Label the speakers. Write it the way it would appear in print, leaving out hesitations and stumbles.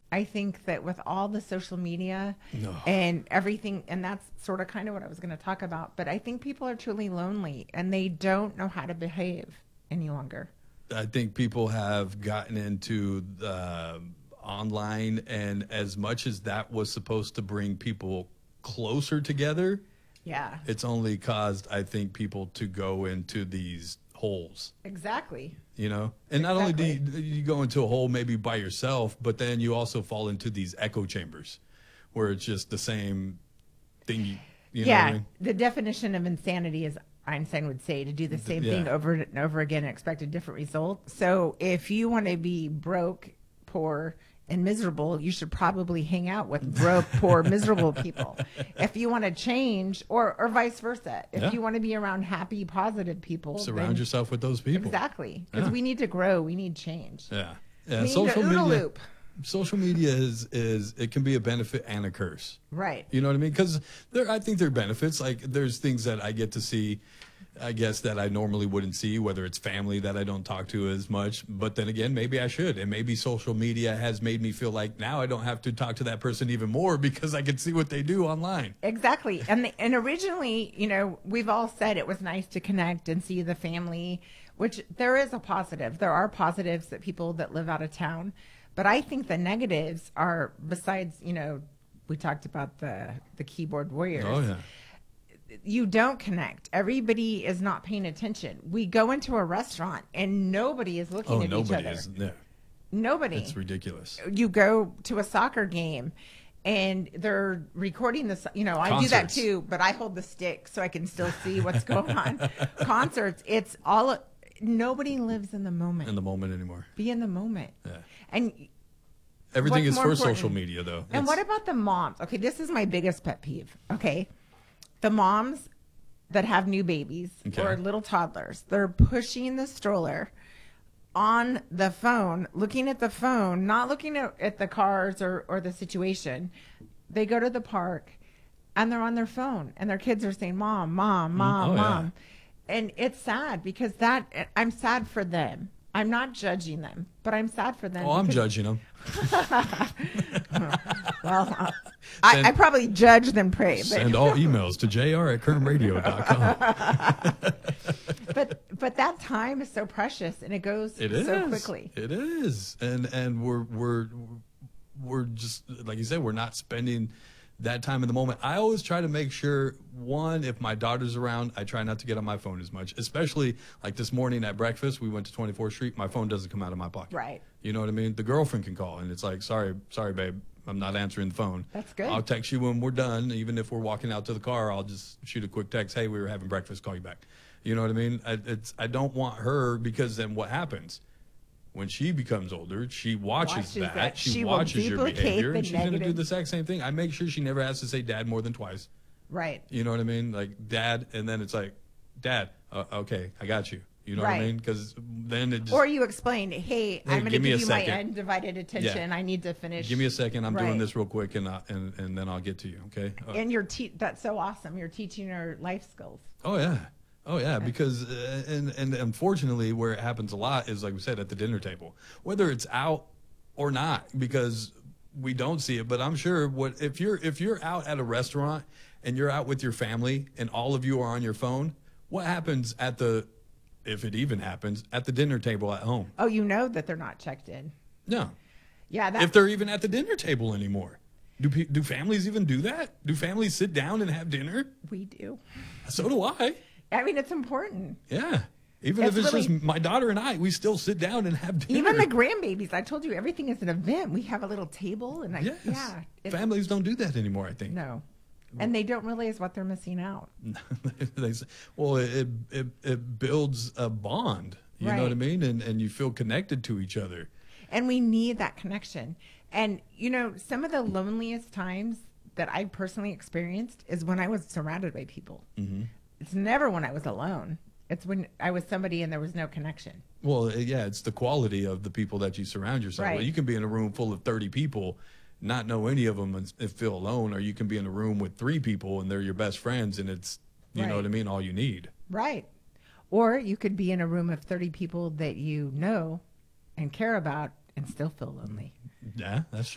Speaker 1: I think that with all the social media
Speaker 2: No.
Speaker 1: and everything, and that's sort of kind of what I was going to talk about, but I think people are truly lonely and they don't know how to behave any longer.
Speaker 2: I think people have gotten into online, and as much as that was supposed to bring people closer together,
Speaker 1: Yeah,
Speaker 2: it's only caused, I think, people to go into these holes.
Speaker 1: exactly.
Speaker 2: You know, and not only do
Speaker 1: Exactly.
Speaker 2: you go into a hole maybe by yourself, but then you also fall into these echo chambers where it's just the same thing. You know what I
Speaker 1: Yeah,
Speaker 2: mean?
Speaker 1: the definition of insanity is Einstein would say to do the same thing
Speaker 2: Yeah.
Speaker 1: over and over again and expect a different result. So if you want to be broke, poor, and miserable, you should probably hang out with broke, poor, miserable people. If you want to change, or vice versa, if
Speaker 2: Yeah.
Speaker 1: you want to be around happy, positive people,
Speaker 2: Surround
Speaker 1: then
Speaker 2: yourself with those people.
Speaker 1: exactly, because
Speaker 2: Yeah.
Speaker 1: we need to grow, we need change.
Speaker 2: Yeah. Yeah.
Speaker 1: We need
Speaker 2: Social
Speaker 1: to OODA
Speaker 2: media.
Speaker 1: loop.
Speaker 2: Social media is it can be a benefit and a curse.
Speaker 1: Right.
Speaker 2: You know what I mean? Because I think there are benefits. Like there's things that I get to see, I guess, that I normally wouldn't see, whether it's family that I don't talk to as much. But then again, maybe I should. And maybe social media has made me feel like now I don't have to talk to that person even more because I can see what they do online.
Speaker 1: Exactly. And originally, we've all said it was nice to connect and see the family, which there is a positive. There are positives that people that live out of town. But I think the negatives are, besides, we talked about the keyboard warriors.
Speaker 2: Oh, yeah.
Speaker 1: You don't connect. Everybody is not paying attention. We go into a restaurant and nobody is looking
Speaker 2: Oh,
Speaker 1: at each
Speaker 2: nobody
Speaker 1: other.
Speaker 2: is. Yeah.
Speaker 1: Nobody.
Speaker 2: It's ridiculous.
Speaker 1: You go to a soccer game and they're recording this, I do that
Speaker 2: Concerts.
Speaker 1: too, but I hold the stick so I can still see what's going on. Concerts, it's all, nobody lives in the moment.
Speaker 2: In the moment anymore.
Speaker 1: Be in the moment.
Speaker 2: Yeah.
Speaker 1: And
Speaker 2: Everything
Speaker 1: what's
Speaker 2: is
Speaker 1: more
Speaker 2: for
Speaker 1: important?
Speaker 2: social media, though.
Speaker 1: And what about the moms? Okay, this is my biggest pet peeve. Okay. The moms that have new babies
Speaker 2: Okay.
Speaker 1: or little toddlers, they're pushing the stroller on the phone, looking at the phone, not looking at the cars or the situation. They go to the park and they're on their phone and their kids are saying, Mom, Mom, Mom,
Speaker 2: Oh, yeah.
Speaker 1: Mom. And it's sad because I'm sad for them. I'm not judging them, but I'm sad for them.
Speaker 2: Oh, I'm
Speaker 1: because-
Speaker 2: judging them.
Speaker 1: Well, I probably judge them pray, but
Speaker 2: Send all emails to jr@kernradio.com.
Speaker 1: but that time is so precious and it goes
Speaker 2: It is
Speaker 1: so quickly.
Speaker 2: It is, and we're just like you said, we're not spending that time in the moment. I always try to make sure, one, if my daughter's around, I try not to get on my phone as much. Especially like this morning at breakfast, we went to 24th Street. My phone doesn't come out of my pocket.
Speaker 1: Right.
Speaker 2: You know what I mean? The girlfriend can call, and it's like, sorry, babe, I'm not answering the phone.
Speaker 1: That's good.
Speaker 2: I'll text you when we're done. Even if we're walking out to the car, I'll just shoot a quick text. Hey, we were having breakfast. Call you back. You know what I mean? I don't want her, because then what happens? When she becomes older, she watches that.
Speaker 1: She will
Speaker 2: watches your
Speaker 1: duplicate
Speaker 2: behavior,
Speaker 1: the
Speaker 2: and she's going to do
Speaker 1: negative-
Speaker 2: the exact same thing. I make sure she never has to say dad more than twice.
Speaker 1: Right.
Speaker 2: You know what I mean? Like dad, and then it's like, dad, okay, I got you. You know what I
Speaker 1: Right.
Speaker 2: mean? Because then it just,
Speaker 1: Or you explain, hey, I'm going to
Speaker 2: give me
Speaker 1: give
Speaker 2: a
Speaker 1: you my
Speaker 2: second.
Speaker 1: undivided attention.
Speaker 2: Yeah.
Speaker 1: I need to finish.
Speaker 2: give me a second. I'm doing
Speaker 1: Right.
Speaker 2: this real quick, and then I'll get to you. Okay.
Speaker 1: And that's so awesome. You're teaching her life skills.
Speaker 2: Oh yeah. Oh yeah, because and unfortunately, where it happens a lot is, like we said, at the dinner table, whether it's out or not, because we don't see it. But I'm sure if you're out at a restaurant and you're out with your family and all of you are on your phone, what happens if it even happens, at the dinner table at home?
Speaker 1: Oh, you know that they're not checked in.
Speaker 2: No,
Speaker 1: Yeah.
Speaker 2: if they're even at the dinner table anymore. Do families even do that? Do families sit down and have dinner?
Speaker 1: We do.
Speaker 2: So do I.
Speaker 1: I mean, it's important.
Speaker 2: Yeah. Even
Speaker 1: It's
Speaker 2: if it's
Speaker 1: really-
Speaker 2: just my daughter and I, we still sit down and have dinner.
Speaker 1: Even the grandbabies, I told you, everything is an event. We have a little table and
Speaker 2: Yes.
Speaker 1: yeah.
Speaker 2: Families don't do that anymore, I think.
Speaker 1: No. And they don't realize what they're missing out.
Speaker 2: They say, well, it builds a bond. You know what I
Speaker 1: Right.
Speaker 2: mean? And you feel connected to each other.
Speaker 1: And we need that connection. And, some of the loneliest times that I personally experienced is when I was surrounded by people. Mm-hmm. It's never when I was alone. It's when I was somebody and there was no connection.
Speaker 2: Well, yeah, it's the quality of the people that you surround yourself with.
Speaker 1: Right.
Speaker 2: You can be in a room full of 30 people, not know any of them and feel alone, or you can be in a room with 3 people and they're your best friends, and it's, you know
Speaker 1: Right.
Speaker 2: what I mean, all you need.
Speaker 1: Right. Or you could be in a room of 30 people that you know and care about and still feel lonely.
Speaker 2: Yeah, that's